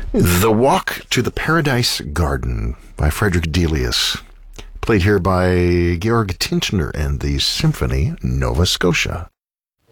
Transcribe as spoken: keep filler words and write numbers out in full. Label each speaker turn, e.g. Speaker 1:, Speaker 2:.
Speaker 1: The Walk to the Paradise Garden by Frederick Delius, played here by Georg Tintner and the Symphony Nova Scotia.